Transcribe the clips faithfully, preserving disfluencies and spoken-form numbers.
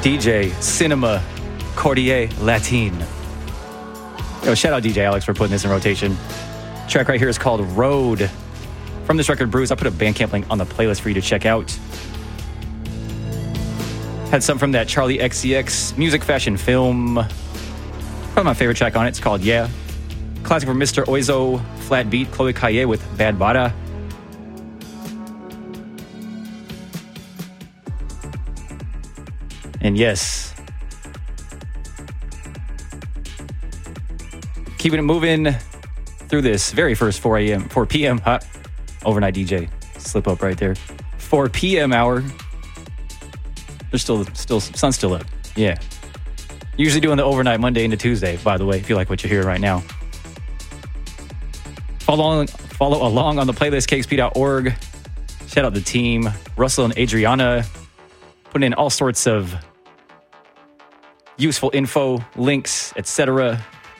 D J Cinema Cordier Latine. Yo, shout out D J Alex for putting this in rotation. Track right here is called Road. From this record, Bruise, I'll put a Bandcamp link on the playlist for you to check out. Had some from that Charlie X C X music, fashion, film. Probably my favorite track on it. It's called Yeah. Classic from Mister Oizo, Flat Beat, Chloe Kaye with Bad Bada. And yes, keeping it moving through this very first four a.m., four p.m. hot overnight D J slip up right there. four p.m. hour. There's still, still, sun's still up. Yeah. Usually doing the overnight Monday into Tuesday, by the way, if you like what you're hearing right now. Follow along, follow along on the playlist, k x p dot org. Shout out the team, Russell and Adriana, putting in all sorts of useful info, links, et cetera.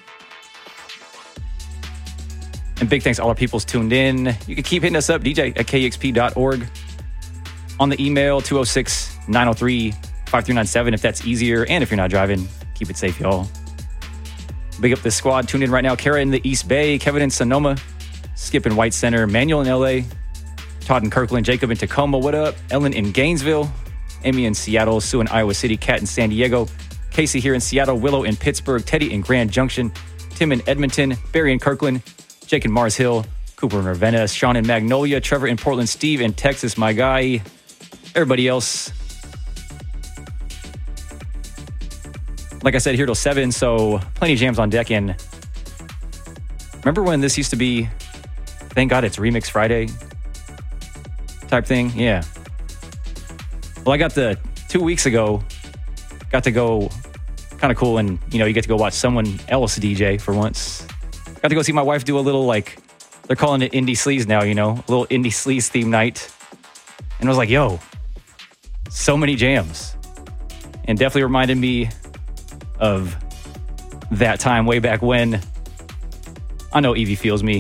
And big thanks to all our peoples tuned in. You can keep hitting us up, D J at k x p dot org. On the email, two oh six, nine oh three, five three nine seven if that's easier. And if you're not driving, keep it safe, y'all. Big up this squad tuned in right now. Kara in the East Bay, Kevin in Sonoma, Skip in White Center, Manuel in L A, Todd in Kirkland, Jacob in Tacoma, what up? Ellen in Gainesville, Amy in Seattle, Sue in Iowa City, Kat in San Diego, Casey here in Seattle, Willow in Pittsburgh, Teddy in Grand Junction, Tim in Edmonton, Barry in Kirkland, Jake in Mars Hill, Cooper in Ravenna, Sean in Magnolia, Trevor in Portland, Steve in Texas, my guy, everybody else. Like I said, here till seven, so plenty of jams on deck. And remember when this used to be, thank God it's Remix Friday type thing? Yeah. Well, I got the two weeks ago, got to go kind of cool, and you know, you get to go watch someone else D J for once. Got to go see my wife do a little, like, they're calling it Indie Sleaze now, you know, a little Indie Sleaze theme night. And I was like, yo, so many jams. And definitely reminded me of that time way back when. I know Evie feels me.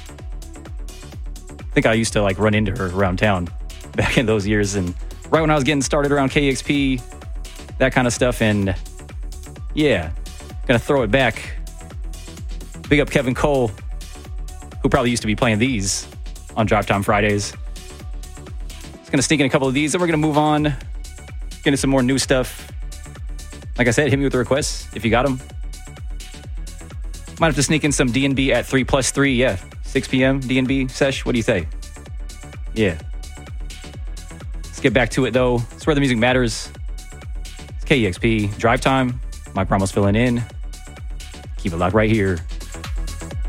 I think I used to like run into her around town back in those years, and right when I was getting started around K X P, that kind of stuff. And yeah, gonna throw it back. Big up Kevin Cole, who probably used to be playing these on Drive Time Fridays. Just gonna sneak in a couple of these, then we're gonna move on, get into some more new stuff. Like I said, hit me with the requests if you got them. Might have to sneak in some D and B at three plus three. Yeah, six p.m. D and B sesh. What do you say? Yeah. Let's get back to it, though. It's where the music matters. It's K E X P. Drive Time. Mike Ramos filling in. Keep it locked right here.